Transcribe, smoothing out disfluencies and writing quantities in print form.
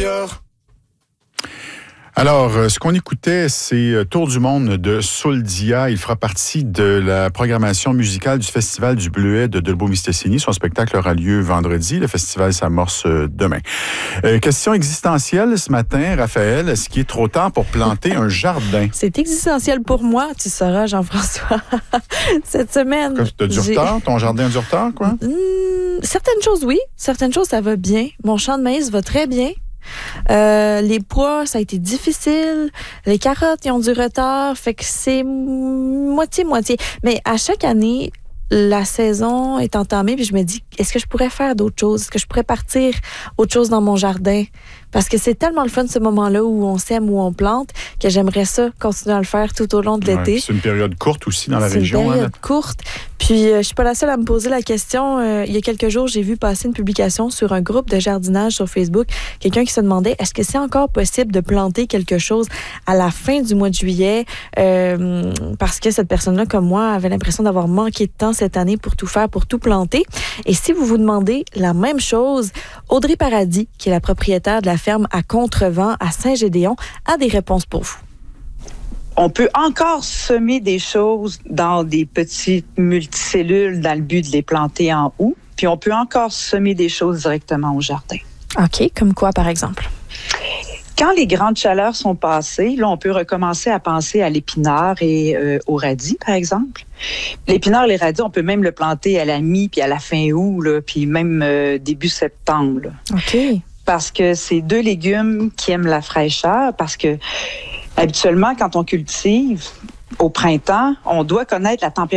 ailleurs. Alors, ce qu'on écoutait, c'est Tour du monde de Souldia. Il fera partie de la programmation musicale du Festival du Bleuet de Dolbeau-Mistassini. Son spectacle aura lieu vendredi. Le festival s'amorce demain. Question existentielle ce matin, Raphaël. Est-ce qu'il est trop tard pour planter un jardin? C'est existentiel pour moi, tu sauras, Jean-François. Cette semaine... Tu as du retard? Ton jardin a du retard, quoi? Certaines choses, oui. Certaines choses, ça va bien. Mon champ de maïs va très bien. Les pois, ça a été difficile. Les carottes, ils ont du retard. Fait que c'est moitié-moitié. Mais à chaque année, la saison est entamée, puis je me dis, est-ce que je pourrais faire d'autres choses? Est-ce que je pourrais partir autre chose dans mon jardin? Parce que c'est tellement le fun, ce moment-là où on sème, où on plante, que j'aimerais ça continuer à le faire tout au long de l'été. Ouais, c'est une période courte aussi dans la région. C'est une période courte. Puis, je suis pas la seule à me poser la question. Il y a quelques jours, j'ai vu passer une publication sur un groupe de jardinage sur Facebook. Quelqu'un qui se demandait, est-ce que c'est encore possible de planter quelque chose à la fin du mois de juillet? Parce que cette personne-là, comme moi, avait l'impression d'avoir manqué de temps cette année pour tout faire, pour tout planter. Et si vous vous demandez la même chose, Audrey Paradis, qui est la propriétaire de la ferme à Contrevent, à Saint-Gédéon, a des réponses pour vous. On peut encore semer des choses dans des petites multicellules dans le but de les planter en haut, puis on peut encore semer des choses directement au jardin. OK, comme quoi, par exemple? Quand les grandes chaleurs sont passées, là, on peut recommencer à penser à l'épinard et au radis, par exemple. L'épinard et les radis, on peut même le planter à la mi puis à la fin août, là, puis même début septembre. Là. OK. Parce que c'est deux légumes qui aiment la fraîcheur, parce que habituellement, quand on cultive au printemps, on doit connaître la température